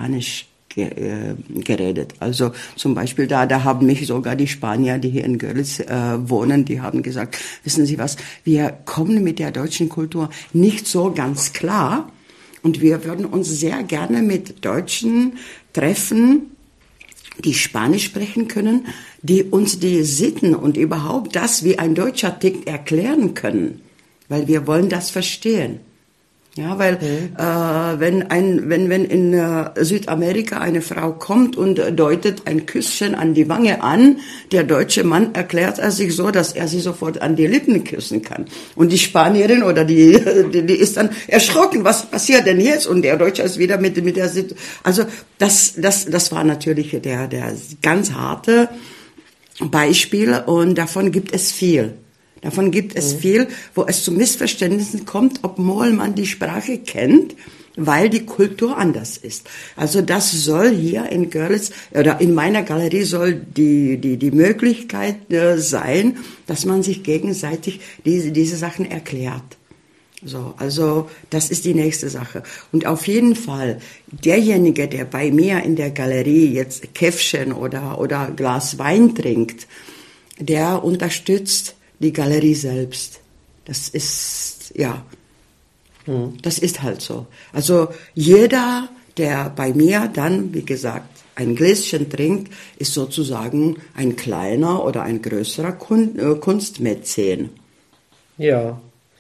Spanisch geredet. Also zum Beispiel da haben mich sogar die Spanier, die hier in Görlitz wohnen, die haben gesagt, wissen Sie was, wir kommen mit der deutschen Kultur nicht so ganz klar und wir würden uns sehr gerne mit Deutschen treffen, die Spanisch sprechen können, die uns die Sitten und überhaupt das, wie ein Deutscher tickt, erklären können, weil wir wollen das verstehen. Ja, weil wenn in Südamerika eine Frau kommt und deutet ein Küsschen an die Wange an, der deutsche Mann erklärt er sich so, dass er sie sofort an die Lippen küssen kann. Und die Spanierin oder die ist dann erschrocken, was passiert denn jetzt? Und der Deutsche ist wieder mit der also das war natürlich der ganz harte Beispiel und davon gibt es viel. Davon gibt es viel, wo es zu Missverständnissen kommt, obwohl man die Sprache kennt, weil die Kultur anders ist. Also das soll hier in Görlitz oder in meiner Galerie soll die Möglichkeit sein, dass man sich gegenseitig diese Sachen erklärt. So, also das ist die nächste Sache. Und auf jeden Fall, derjenige, der bei mir in der Galerie jetzt Käffchen oder Glas Wein trinkt, der unterstützt die Galerie selbst. Das ist, das ist halt so. Also jeder, der bei mir dann, wie gesagt, ein Gläschen trinkt, ist sozusagen ein kleiner oder ein größerer Kunstmäzen. Ja.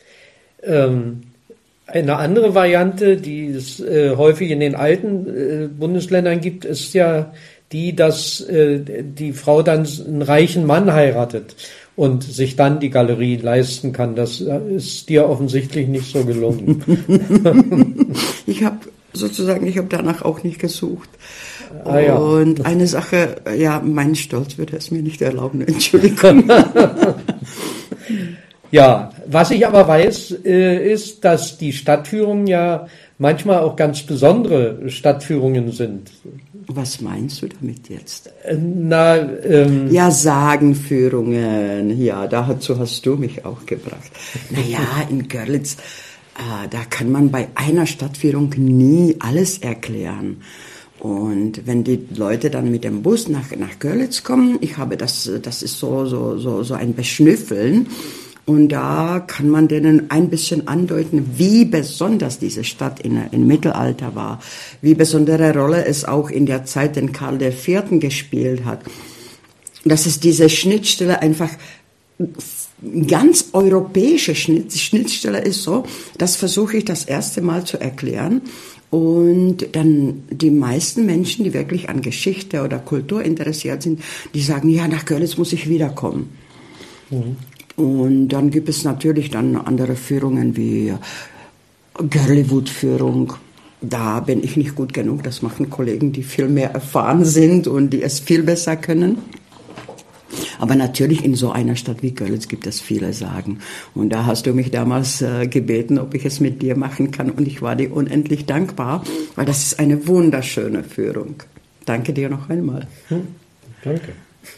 Eine andere Variante, die es häufig in den alten Bundesländern gibt, ist ja die, dass die Frau dann einen reichen Mann heiratet und sich dann die Galerie leisten kann. Das ist dir offensichtlich nicht so gelungen. Ich habe danach auch nicht gesucht. Ja. Und eine Sache, mein Stolz würde es mir nicht erlauben, Entschuldigung. Ja, was ich aber weiß, ist, dass die Stadtführungen ja manchmal auch ganz besondere Stadtführungen sind. Was meinst du damit jetzt? Sagenführungen. Ja, dazu hast du mich auch gebracht. In Görlitz, da kann man bei einer Stadtführung nie alles erklären. Und wenn die Leute dann mit dem Bus nach Görlitz kommen, das ist so ein Beschnüffeln. Und da kann man denen ein bisschen andeuten, wie besonders diese Stadt im Mittelalter war, wie besondere Rolle es auch in der Zeit, den Karl IV. Gespielt hat. Dass es diese Schnittstelle einfach ganz europäische Schnittstelle ist so, das versuche ich das erste Mal zu erklären. Und dann die meisten Menschen, die wirklich an Geschichte oder Kultur interessiert sind, die sagen, ja, nach Görlitz muss ich wiederkommen. Mhm. Und dann gibt es natürlich dann andere Führungen wie Görliwood-Führung. Da bin ich nicht gut genug. Das machen Kollegen, die viel mehr erfahren sind und die es viel besser können. Aber natürlich in so einer Stadt wie Görlitz gibt es viele Sagen. Und da hast du mich damals gebeten, ob ich es mit dir machen kann. Und ich war dir unendlich dankbar, weil das ist eine wunderschöne Führung. Danke dir noch einmal. Danke.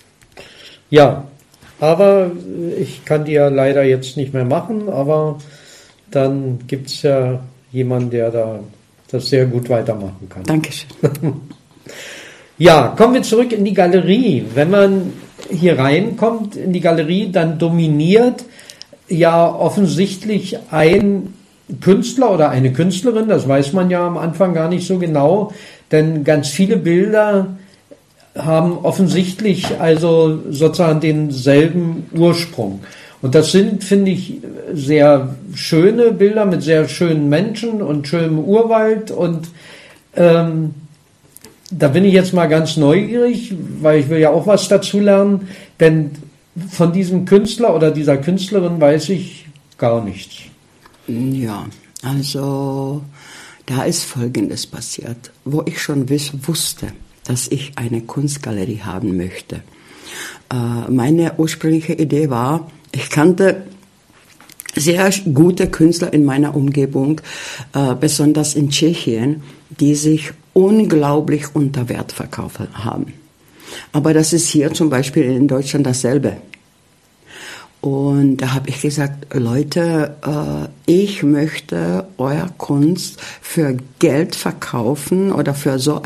Ja. Aber ich kann die ja leider jetzt nicht mehr machen, aber dann gibt es ja jemanden, der da das sehr gut weitermachen kann. Dankeschön. Ja, kommen wir zurück in die Galerie. Wenn man hier reinkommt in die Galerie, dann dominiert ja offensichtlich ein Künstler oder eine Künstlerin, das weiß man ja am Anfang gar nicht so genau, denn ganz viele Bilder haben offensichtlich also sozusagen denselben Ursprung. Und das sind, finde ich, sehr schöne Bilder mit sehr schönen Menschen und schönem Urwald. Und da bin ich jetzt mal ganz neugierig, weil ich will ja auch was dazu lernen. Denn von diesem Künstler oder dieser Künstlerin weiß ich gar nichts. Ja, also da ist Folgendes passiert, wo ich schon wusste, dass ich eine Kunstgalerie haben möchte. Meine ursprüngliche Idee war, ich kannte sehr gute Künstler in meiner Umgebung, besonders in Tschechien, die sich unglaublich unter Wert verkauft haben. Aber das ist hier zum Beispiel in Deutschland dasselbe. Und da habe ich gesagt, Leute, ich möchte eure Kunst für Geld verkaufen oder für so